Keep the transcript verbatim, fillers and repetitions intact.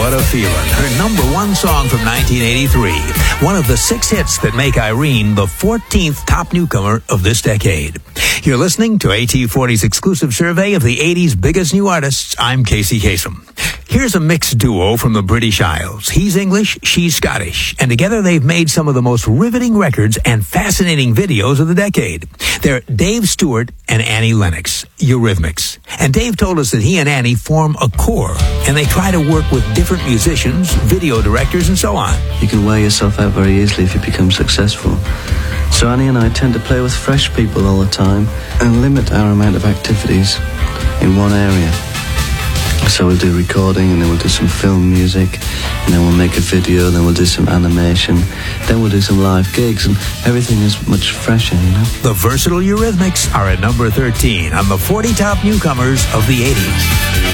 What a Feeling, her number one song from nineteen eighty-three. One of the six hits that make Irene the fourteenth top newcomer of this decade. You're listening to A T forty's exclusive survey of the eighties biggest new artists. I'm Casey Kasem. Here's a mixed duo from the British Isles. He's English, she's Scottish. And together they've made some of the most riveting records and fascinating videos of the decade. They're Dave Stewart and Annie Lennox, Eurythmics. And Dave told us that he and Annie form a core, and they try to work with different musicians, video directors, and so on. You can wear yourself out very easily if you become successful. So Annie and I tend to play with fresh people all the time and limit our amount of activities in one area. So we'll do recording, and then we'll do some film music, and then we'll make a video, then we'll do some animation, then we'll do some live gigs, and everything is much fresher, you know? The versatile Eurythmics are at number thirteen on the forty top newcomers of the eighties.